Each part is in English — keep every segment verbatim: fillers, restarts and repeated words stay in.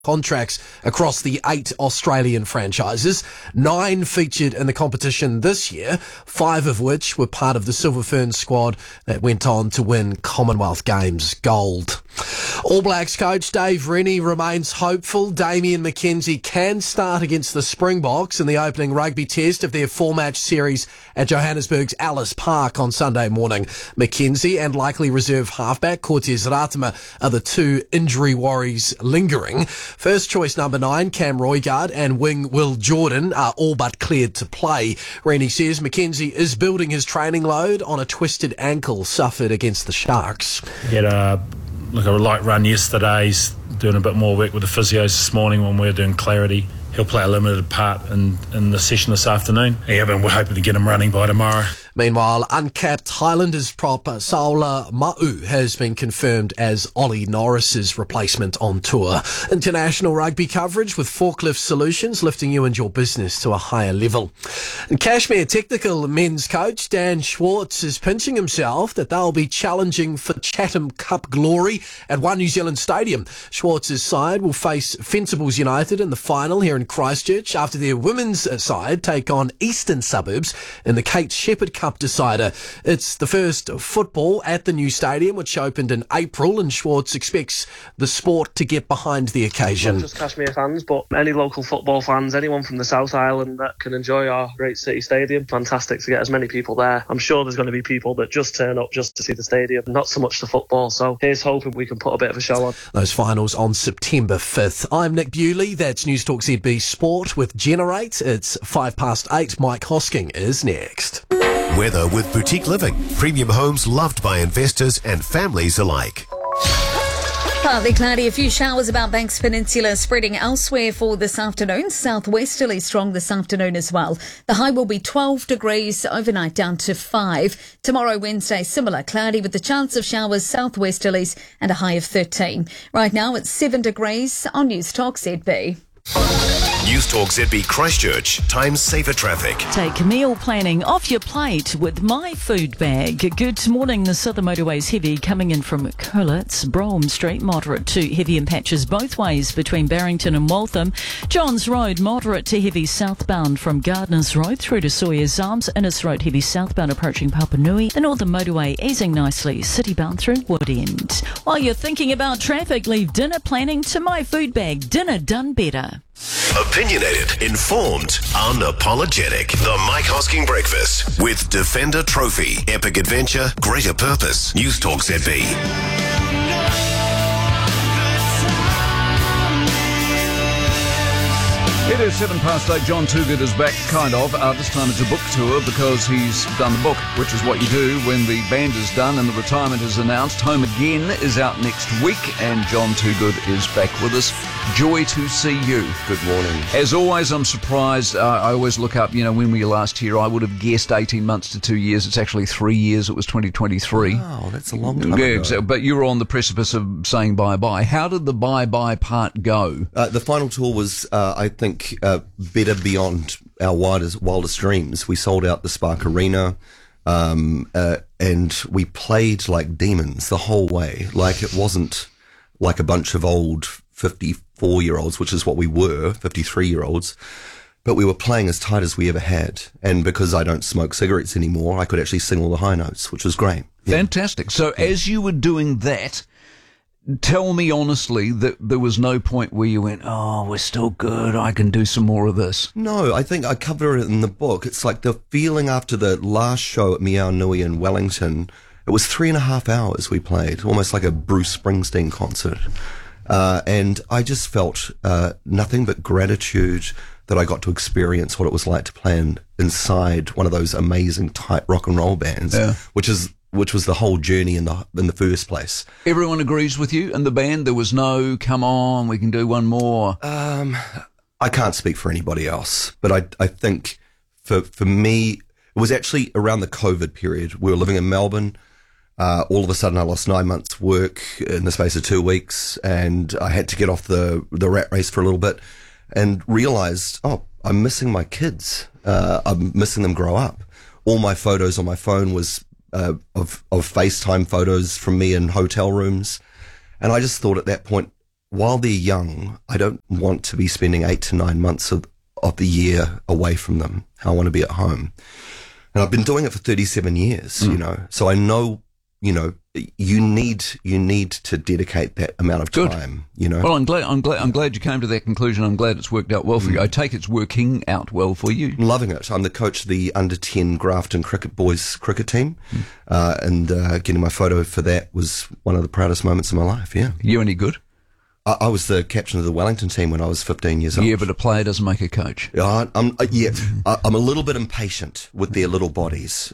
contracts across the eight Australian franchises. Nine featured in the competition this year, five of which were part of the Silver Ferns squad that went on to win Commonwealth Games gold. All Blacks coach Dave Rennie remains hopeful Damian McKenzie can start against the Springboks in the opening rugby test of their four-match series at Johannesburg's Ellis Park on Sunday morning. McKenzie and likely reserve halfback Cortez Ratama are the two injury worries lingering. First choice number nine, Cam Roigard, and wing Will Jordan are all but cleared to play. Rennie says McKenzie is building his training load on a twisted ankle suffered against the Sharks. He had a, like a light run yesterday. He's doing a bit more work with the physios this morning when we were doing clarity. He'll play a limited part in, in the session this afternoon. Yeah, but we're hoping to get him running by tomorrow. Meanwhile, uncapped Highlanders prop Saula Ma'u has been confirmed as Ollie Norris's replacement on tour. International rugby coverage with Forklift Solutions, lifting you and your business to a higher level. And Cashmere Technical men's coach Dan Schwartz is pinching himself that they'll be challenging for Chatham Cup glory at One New Zealand Stadium. Schwartz's side will face Fencibles United in the final here in Christchurch after their women's side take on Eastern Suburbs in the Kate Shepherd Cup decider. It's the first football at the new stadium, which opened in April, and Schwartz expects the sport to get behind the occasion. Not just Cashmere fans, but any local football fans, anyone from the South Island that can enjoy our great city stadium. Fantastic to get as many people there. I'm sure there's going to be people that just turn up just to see the stadium, not so much the football. So here's hoping we can put a bit of a show on. Those finals on September fifth. I'm Nick Bewley. That's News Talk Z B Sport with Generate. It's five past eight. Mike Hosking is next. Weather with Boutique Living. Premium homes loved by investors and families alike. Partly cloudy, a few showers about Banks Peninsula spreading elsewhere for this afternoon. Southwesterly strong this afternoon as well. The high will be twelve degrees overnight down to five. Tomorrow, Wednesday, similar cloudy with the chance of showers southwesterlies and a high of thirteen. Right now it's seven degrees on News Talk Z B. News Talk Z B Christchurch. Time saver traffic. Take meal planning off your plate with My Food Bag. Good morning. The Southern Motorway's heavy coming in from Curlitz, Brougham Street, moderate to heavy in patches both ways between Barrington and Waltham. Johns Road, moderate to heavy southbound from Gardners Road through to Sawyer's Arms. Innes Road, heavy southbound approaching Papanui. The Northern Motorway easing nicely, city-bound through Wood End. While you're thinking about traffic, leave dinner planning to My Food Bag. Dinner done better. Opinionated, informed, unapologetic. The Mike Hosking Breakfast with Defender Trophy, Epic Adventure, Greater Purpose. News Talk Z B. It is seven past eight. John Toogood is back, kind of. Uh, this time it's a book tour because he's done the book, which is what you do when the band is done and the retirement is announced. Home Again is out next week and John Toogood is back with us. Joy to see you. Good morning. As always, I'm surprised. Uh, I always look up, you know, when were you last here? I would have guessed eighteen months to two years. It's actually three years. It was twenty twenty-three. Wow, that's a long time yeah, ago. Exactly. But you were on the precipice of saying bye-bye. How did the bye-bye part go? Uh, the final tour was, uh, I think, uh, better beyond our wildest, wildest dreams. We sold out the Spark Arena, um, uh, and we played like demons the whole way. Like it wasn't like a bunch of old fifty-four-year-olds, which is what we were, fifty-three-year-olds. But we were playing as tight as we ever had. And because I don't smoke cigarettes anymore, I could actually sing all the high notes, which was great. Yeah. Fantastic. So yeah. As you were doing that, tell me honestly that there was no point where you went, oh, we're still good, I can do some more of this. No, I think I cover it in the book. It's like the feeling after the last show at Meow Nui in Wellington. It was three and a half hours we played, almost like a Bruce Springsteen concert. Uh, and I just felt uh, nothing but gratitude that I got to experience what it was like to play in, inside one of those amazing tight rock and roll bands, yeah. which is which was the whole journey in the in the first place. Everyone agrees with you in the band? There was no, come on, we can do one more? Um, I can't speak for anybody else, but I I think for for me, it was actually around the COVID period. We were living in Melbourne. Uh, all of a sudden, I lost nine months' work in the space of two weeks, and I had to get off the the rat race for a little bit, and realised, oh, I'm missing my kids. Uh, I'm missing them grow up. All my photos on my phone was uh, of of FaceTime photos from me in hotel rooms, and I just thought at that point, while they're young, I don't want to be spending eight to nine months of, of the year away from them. I want to be at home. And I've been doing it for thirty-seven years, mm. you know, so I know, you know, you need you need to dedicate that amount of time, Good. you know. Well, I'm glad I'm glad I'm glad you came to that conclusion. I'm glad it's worked out well for mm. you. I take it's working out well for you. I'm loving it. I'm the coach of the under ten Grafton Cricket Boys cricket team, mm. uh, and uh, getting my photo for that was one of the proudest moments of my life. Yeah. You any good? I, I was the captain of the Wellington team when I was fifteen years old. Yeah, but a player doesn't make a coach. Yeah, I'm, uh, yeah, I, I'm a little bit impatient with their little bodies.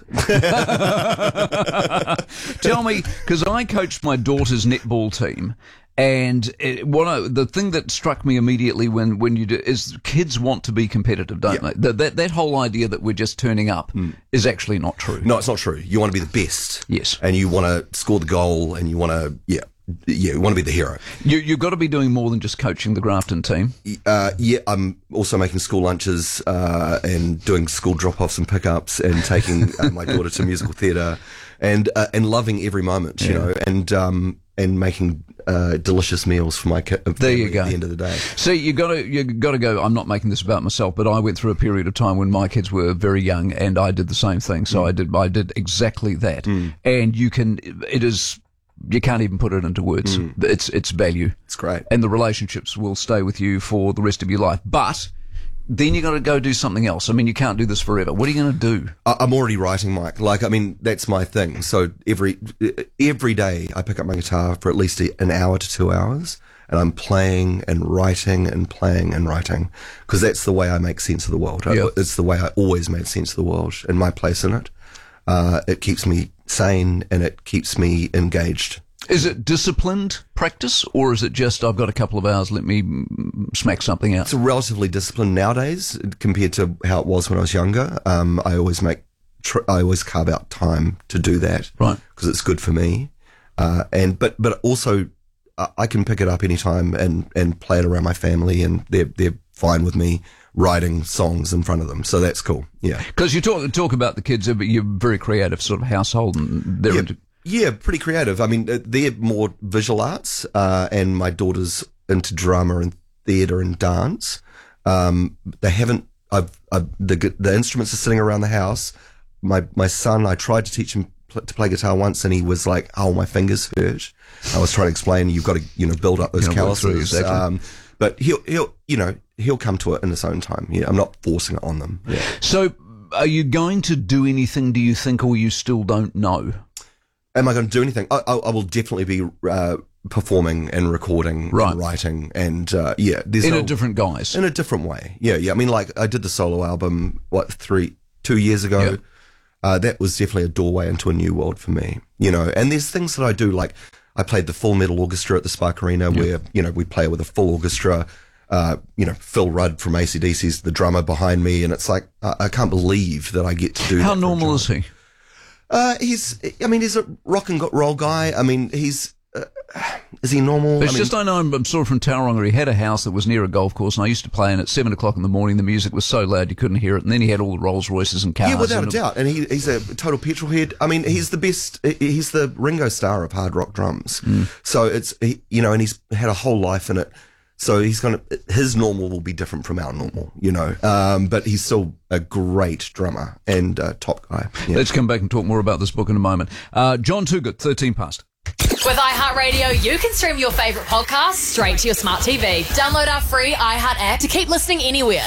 Tell me, because I coached my daughter's netball team, and it, what I, the thing that struck me immediately when, when you do is kids want to be competitive, don't yeah. they? That, that that whole idea that we're just turning up mm. is actually not true. No, it's not true. You want to be the best. Yes. And you want to score the goal, and you want to, yeah. Yeah, you want to be the hero. You, you've got to be doing more than just coaching the Grafton team. Uh, yeah, I'm also making school lunches uh, and doing school drop-offs and pickups and taking uh, my daughter to musical theatre and uh, and loving every moment, you yeah. know, and um, and making uh, delicious meals for my kid. There you go. At the end of the day. See, you got to you got to go. I'm not making this about myself, but I went through a period of time when my kids were very young, and I did the same thing. So mm. I did I did exactly that, mm. and you can. It is. You can't even put it into words. Mm. It's it's value. It's great. And the relationships will stay with you for the rest of your life. But then you got to go do something else. I mean, you can't do this forever. What are you going to do? I'm already writing, Mike. Like, I mean, that's my thing. So every every day I pick up my guitar for at least an hour to two hours, and I'm playing and writing and playing and writing, because that's the way I make sense of the world. Yep. It's the way I always made sense of the world and my place in it. Uh, it keeps me sane and it keeps me engaged. Is it disciplined practice, or is it just, I've got a couple of hours, let me smack something out? It's relatively disciplined nowadays compared to how it was when I was younger. Um, I always make, tr- I always carve out time to do that. Right. Because it's good for me. Uh, and, but, but also uh, I can pick it up anytime and, and play it around my family, and they're, they're fine with me writing songs in front of them. So that's cool. Yeah. Because you talk, talk about the kids, but you're very creative sort of household, and they're yeah. into... Yeah, pretty creative. I mean, they're more visual arts, uh, and my daughter's into drama and theatre and dance. Um, they haven't. I've, I've the the instruments are sitting around the house. My my son, I tried to teach him pl- to play guitar once, and he was like, "Oh, my fingers hurt." I was trying to explain, you've got to, you know, build up those you know, calluses. Exactly. Um, but he'll he'll you know he'll come to it in his own time. Yeah, I'm not forcing it on them. Yeah. So, are you going to do anything? Do you think, or you still don't know? Am I going to do anything? I, I, I will definitely be uh, performing and recording right. and writing, and uh, yeah, there's in no, a different guise, in a different way. Yeah, yeah. I mean, like I did the solo album what three, two years ago. Yep. Uh, that was definitely a doorway into a new world for me. You know, and there's things that I do, like I played the Full Metal Orchestra at the Spark Arena, yep. where you know we play with a full orchestra. Uh, you know, Phil Rudd from A C D C's the drummer behind me, and it's like I, I can't believe that I get to do. How that normal is he? Uh, he's, I mean, he's a rock and roll guy. I mean, he's, uh, is he normal? It's I mean, just, I know I'm, I'm sort of from Tauranga. He had a house that was near a golf course, and I used to play in at seven o'clock in the morning. The music was so loud you couldn't hear it. And then he had all the Rolls Royces and cars. Yeah, without and a doubt. And he, he's a total petrol head. I mean, he's the best, he's the Ringo Starr of hard rock drums. Mm. So it's, he, you know, and he's had a whole life in it. So he's going to, his normal will be different from our normal, you know. Um, but he's still a great drummer and uh, top guy. Yeah. Let's come back and talk more about this book in a moment. Uh, John Toogood, thirteen past. With iHeartRadio, you can stream your favourite podcasts straight to your smart T V. Download our free iHeart app to keep listening anywhere.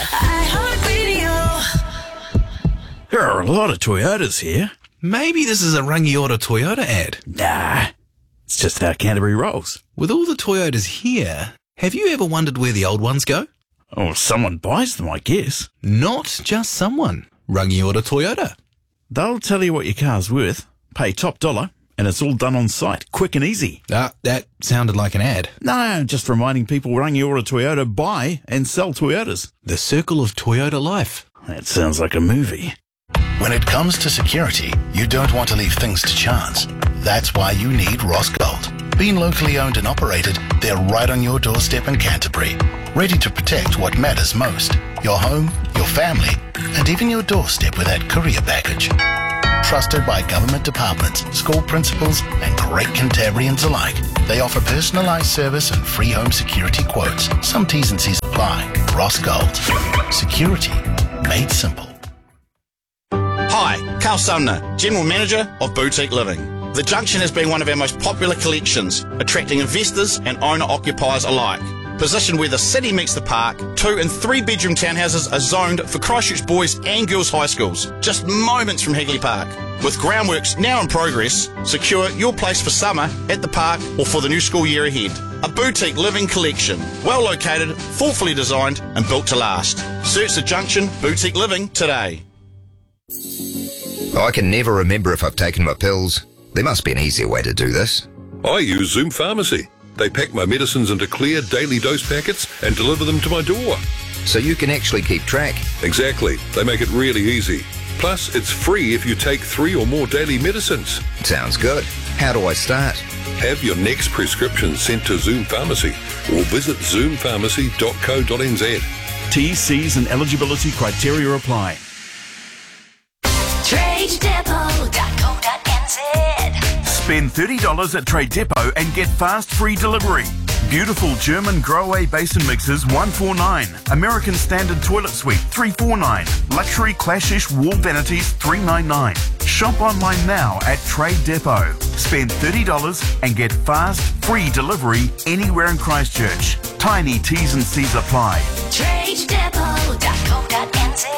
iHeartRadio. There are a lot of Toyotas here. Maybe this is a Rangiora Toyota ad. Nah, it's just how Canterbury rolls. With all the Toyotas here, have you ever wondered where the old ones go? Oh, someone buys them, I guess. Not just someone. Rangiora Toyota. They'll tell you what your car's worth, pay top dollar, and it's all done on site, quick and easy. Ah, that sounded like an ad. No, just reminding people Rangiora Toyota buy and sell Toyotas. The circle of Toyota life. That sounds like a movie. When it comes to security, you don't want to leave things to chance. That's why you need Ross Gold. Being locally owned and operated, they're right on your doorstep in Canterbury, ready to protect what matters most, your home, your family, and even your doorstep with that courier package. Trusted by government departments, school principals, and great Cantabrians alike. They offer personalised service and free home security quotes. Some T's and C's apply. Ross Gold. Security made simple. Hi, Carl Sumner, General Manager of Boutique Living. The Junction has been one of our most popular collections, attracting investors and owner-occupiers alike. Positioned where the city meets the park, two and three bedroom townhouses are zoned for Christchurch boys and girls high schools, just moments from Hagley Park. With groundworks now in progress, secure your place for summer at the park or for the new school year ahead. A boutique living collection, well located, thoughtfully designed and built to last. Search the Junction Boutique Living today. I can never remember if I've taken my pills. There must be an easier way to do this. I use Zoom Pharmacy. They pack my medicines into clear daily dose packets and deliver them to my door. So you can actually keep track? Exactly. They make it really easy. Plus, it's free if you take three or more daily medicines. Sounds good. How do I start? Have your next prescription sent to Zoom Pharmacy or visit zoom pharmacy dot co dot n z. T, C's and eligibility criteria apply. trade depot dot co dot n z. Spend thirty dollars at Trade Depot and get fast free delivery. Beautiful German Grow-Away basin mixers one forty-nine. American Standard Toilet Suite three forty-nine. Luxury Clashish wall vanities three ninety-nine. Shop online now at Trade Depot. Spend thirty dollars and get fast free delivery anywhere in Christchurch. Tiny T's and C's apply. trade depot dot co dot n z.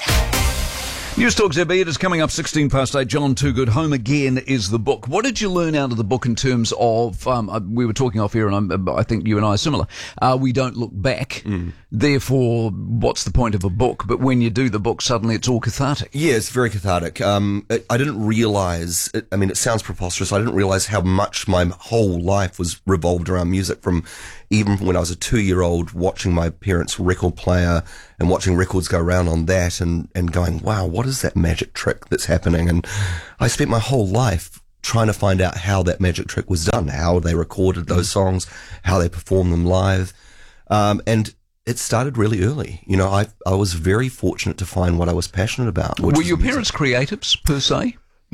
News Talk Z B, it is coming up sixteen past eight. John Toogood, Home Again is the book. What did you learn out of the book in terms of, um, uh, we were talking off here and I'm, I think you and I are similar. Uh, we don't look back. Mm. Therefore, what's the point of a book? But when you do the book, suddenly it's all cathartic. Yeah, it's very cathartic. Um, it, I didn't realise, it, I mean, it sounds preposterous. I didn't realise how much my whole life was revolved around music, from even when I was a two-year-old watching my parents' record player and watching records go around on that and, and going, wow, what is that magic trick that's happening? And I spent my whole life trying to find out how that magic trick was done, how they recorded those songs, how they performed them live. Um, and it started really early. You know, I I was very fortunate to find what I was passionate about. Were your parents creatives, per se?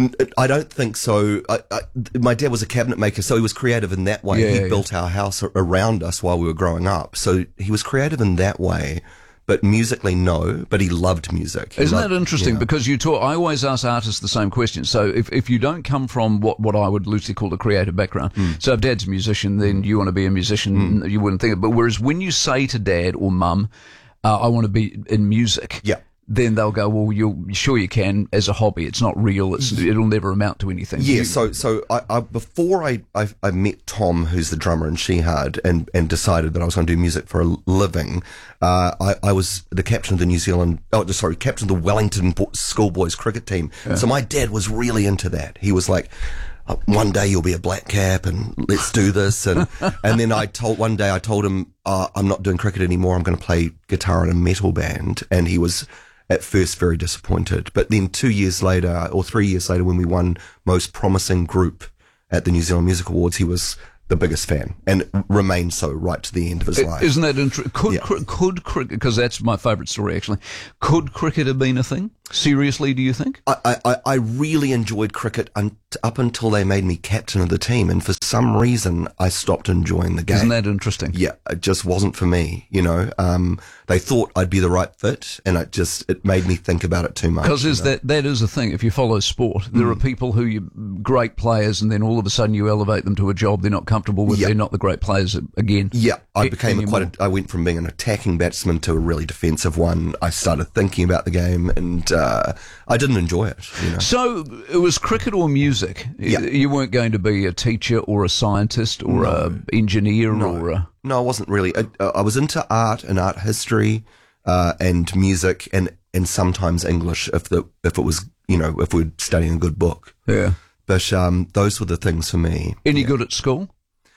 I don't think so. I, I, my dad was a cabinet maker, so he was creative in that way. Yeah, he yeah. built our house around us while we were growing up. So he was creative in that way. But musically, no. But he loved music. He Isn't loved, that interesting? yeah. Because you talk, I always ask artists the same question. So if, if you don't come from what, what I would loosely call a creative background, Mm. so if dad's a musician, then you want to be a musician, Mm. you wouldn't think it. But whereas when you say to dad or mum, uh, I want to be in music, yeah. then they'll go, well, you're sure you can as a hobby. It's not real. It's, it'll never amount to anything. Yeah, You- so so I, I before I, I I met Tom, who's the drummer in Shehad, and and decided that I was going to do music for a living. Uh, I I was the captain of the New Zealand, oh sorry, captain of the Wellington bo- schoolboys cricket team. Yeah. So my dad was really into that. He was like, "Uh, one day you'll be a black cap, and let's do this. And and then I told one day I told him uh, I'm not doing cricket anymore. I'm going to play guitar in a metal band, and he was at first very disappointed. But then two years later, or three years later, when we won Most Promising Group at the New Zealand Music Awards, he was the biggest fan and remained so right to the end of his life. Isn't that interesting? Could, Yeah. cri- could cricket, because that's my favourite story actually, could cricket have been a thing? Seriously, do you think? I, I, I really enjoyed cricket un- up until they made me captain of the team, and for some reason I stopped enjoying the game. Isn't that interesting? Yeah, it just wasn't for me, you know. Um, they thought I'd be the right fit, and it just, it made me think about it too much. Because you is know? that that is a thing. If you follow sport, there are people who you great players, and then all of a sudden you elevate them to a job they're not comfortable with. Yeah. They're not the great players again. Yeah, I A- became a anymore. quite. A, I went from being an attacking batsman to a really defensive one. I started thinking about the game, and uh, I didn't enjoy it. You know. So it was cricket or music. Yeah. You weren't going to be a teacher or a scientist or No. a engineer No. or a. No, I wasn't really. I, I was into art and art history, uh, and music, and and sometimes English if the if it was, you know, if we were studying a good book. Yeah. But um, those were the things for me. Any good at school?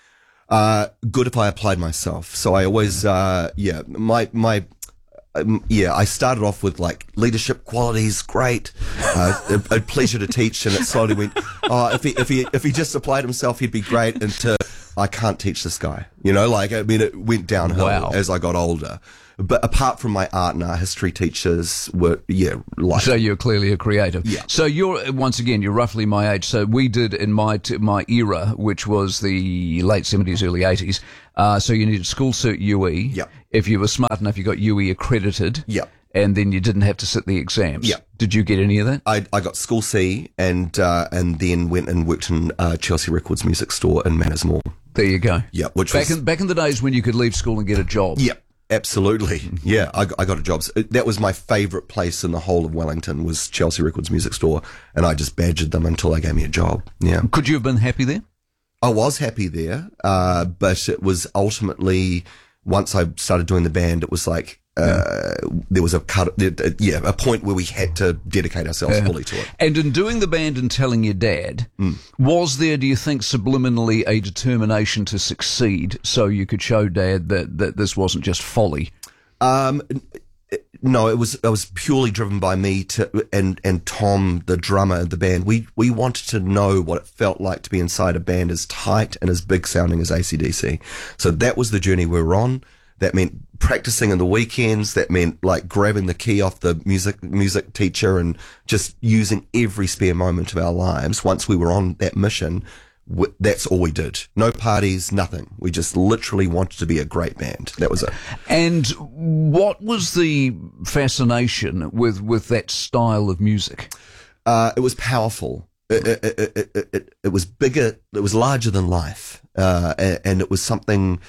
Uh, good if I applied myself. So I always, uh, yeah, my, my, um, yeah, I started off with like leadership qualities, great, uh, a, a pleasure to teach, and it slowly went, oh, if he, if he, if he just applied himself, he'd be great, and to, I can't teach this guy. You know, like, I mean, it went downhill Wow. as I got older. But apart from my art and art history teachers were, yeah, like. So you're clearly a creative. Yeah. So you're, once again, you're roughly my age. So we did in my t- my era, which was the late seventies, early eighties. Uh, so you needed school cert U E. Yeah. If you were smart enough, you got U E accredited. Yeah. And then you didn't have to sit the exams. Yeah. Did you get any of that? I, I got school C and, uh, and then went and worked in, uh, Chelsea Records music store in Manners Mall. There you go. Yeah. Which back was. in, back in the days when you could leave school and get a job. Yeah. Absolutely. Yeah, I, I got a job. That was my favourite place in the whole of Wellington was Chelsea Records music store, and I just badgered them until they gave me a job. Yeah. Could you have been happy there? I was happy there, uh, but it was ultimately, once I started doing the band, it was like, uh, there was a cut, uh, yeah, a point where we had to dedicate ourselves Yeah. fully to it. And in doing the band and telling your dad, Mm. was there, do you think, subliminally a determination to succeed so you could show dad that, that this wasn't just folly? Um, no, it was it was purely driven by me to and and Tom, the drummer of the band. We we wanted to know what it felt like to be inside a band as tight and as big sounding as A C D C. So that was the journey we were on. That meant practicing in the weekends. That meant like grabbing the key off the music music teacher and just using every spare moment of our lives. Once we were on that mission, w- that's all we did. No parties, nothing. We just literally wanted to be a great band. That was it. And what was the fascination with, with that style of music? Uh, it was powerful. It, it, it, it, it, it was bigger. It was larger than life. Uh, and, and it was something.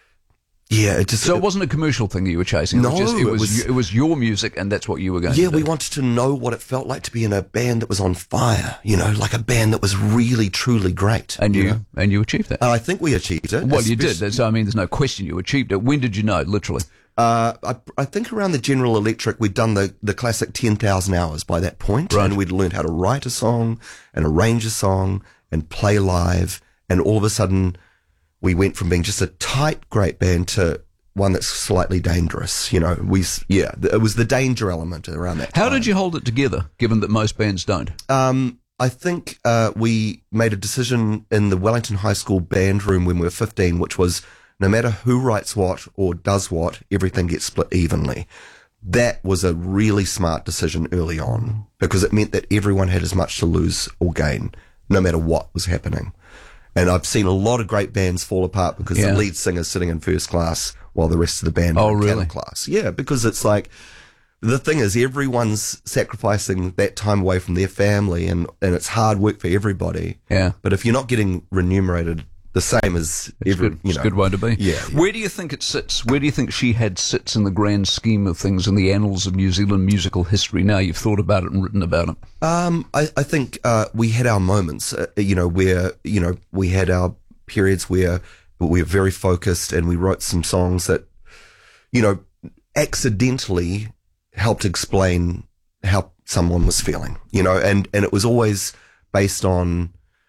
Yeah, it just. So it wasn't a commercial thing that you were chasing. No, it was, just, it, it was, was- it was your music, and that's what you were going Yeah, to do. we wanted to know what it felt like to be in a band that was on fire. You know, like a band that was really, truly great. And you, know? and you achieved that. And I think we achieved it. Well, you did. especially- So I mean, there's no question you achieved it. When did you know? Literally. Uh, I, I think around the General Electric, we'd done the, the classic ten thousand hours by that point, Right. and we'd learned how to write a song and arrange a song and play live. And all of a sudden, we went from being just a tight, great band to one that's slightly dangerous. You know, we, s- yeah, it was the danger element around that. How did you hold it together, given that most bands don't? Um, I think uh, we made a decision in the Wellington High School band room when we were fifteen, which was no matter who writes what or does what, everything gets split evenly. That was a really smart decision early on because it meant that everyone had as much to lose or gain, no matter what was happening. And I've seen a lot of great bands fall apart because Yeah. the lead singer's sitting in first class while the rest of the band Oh, are in really? canon class. Yeah, because it's like, the thing is, everyone's sacrificing that time away from their family, and, and it's hard work for everybody. Yeah. But if you're not getting remunerated the same as It's, every, good. you It's know, a good way to be. Yeah. Where do you think it sits? Where do you think She Had sits in the grand scheme of things in the annals of New Zealand musical history? Now you've thought about it and written about it. Um, I, I think uh, we had our moments, uh, you know, where, you know, we had our periods where we were very focused and we wrote some songs that, you know, accidentally helped explain how someone was feeling, you know, and, and it was always based on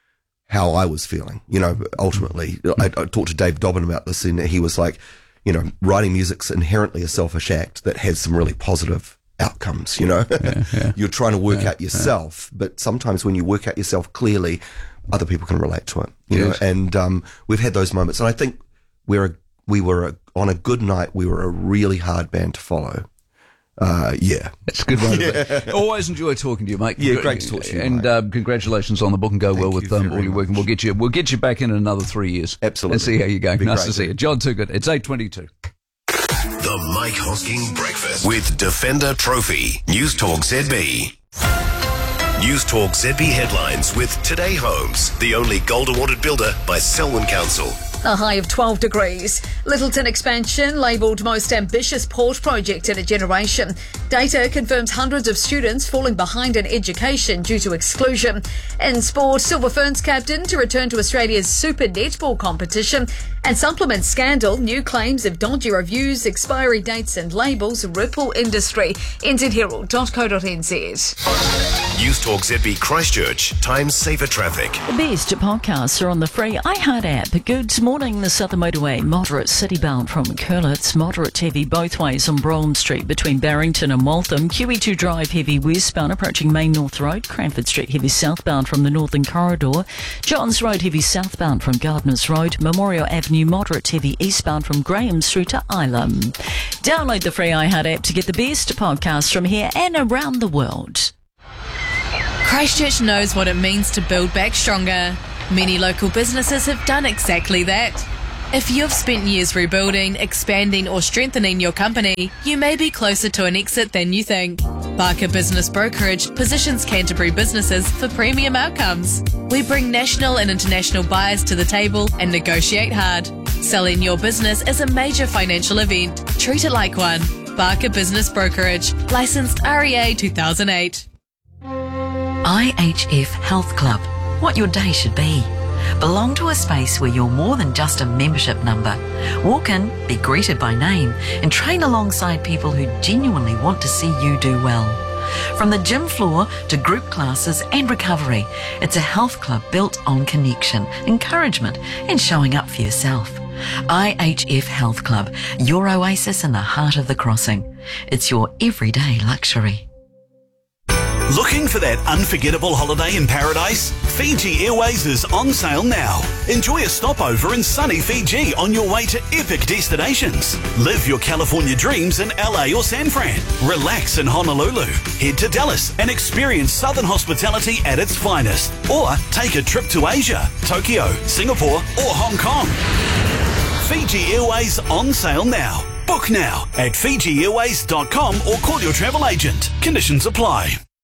how I was feeling, you know, ultimately. I, I talked to Dave Dobbin about this, and he was like, you know, writing music's inherently a selfish act that has some really positive outcomes, you know. Yeah, yeah. You're trying to work Yeah, out yourself, but sometimes when you work out yourself clearly, other people can relate to it, you Yes. know. And um, we've had those moments, and I think we're a, we were a, on a good night. We were a really hard band to follow. Uh, yeah, It's a good way Yeah. to be. Always enjoy talking to you, mate. Yeah, great to talk to you, And mate. uh, congratulations on the book, and go well Thank with you um, very all your work. And we'll get you, we'll get you back in another three years. Absolutely. And see how you go. Be Nice great. to see you, John Toogood. It's eight twenty-two. The Mike Hosking Breakfast with Defender Trophy. News Talk Z B. News Talk Z B headlines with Today Homes, the only gold awarded builder by Selwyn Council. A high of twelve degrees. Littleton expansion labelled most ambitious port project in a generation. Data confirms hundreds of students falling behind in education due to exclusion. In sport, Silver Ferns captain to return to Australia's Super Netball competition. And supplement scandal, new claims of dodgy reviews, expiry dates and labels ripple industry. n z herald dot co dot n z. News Talk Z B Christchurch. Time saver traffic. The best podcasts are on the free iHeart app. Good morning, the Southern Motorway. Moderate citybound from Curlitz. Moderate heavy both ways on Brougham Street between Barrington and Waltham. Q E two Drive heavy westbound approaching Main North Road. Cranford Street heavy southbound from the Northern Corridor. Johns Road heavy southbound from Gardeners Road. Memorial Avenue moderate heavy eastbound from Graham Street to Ilam. Download the free iHeart app to get the best podcasts from here and around the world. Christchurch knows what it means to build back stronger. Many local businesses have done exactly that. If you've spent years rebuilding, expanding or strengthening your company, you may be closer to an exit than you think. Barker Business Brokerage positions Canterbury businesses for premium outcomes. We bring national and international buyers to the table and negotiate hard. Selling your business is a major financial event. Treat it like one. Barker Business Brokerage. Licensed R E A two thousand eight. I H F Health Club. What your day should be. Belong to a space where you're more than just a membership number. Walk in, be greeted by name, and train alongside people who genuinely want to see you do well. From the gym floor to group classes and recovery, it's a health club built on connection, encouragement, and showing up for yourself. I H F Health Club, your oasis in the heart of the crossing. It's your everyday luxury. Looking for that unforgettable holiday in paradise? Fiji Airways is on sale now. Enjoy a stopover in sunny Fiji on your way to epic destinations. Live your California dreams in L A or San Fran. Relax in Honolulu. Head to Dallas and experience Southern hospitality at its finest. Or take a trip to Asia, Tokyo, Singapore or Hong Kong. Fiji Airways on sale now. Book now at fiji airways dot com or call your travel agent. Conditions apply.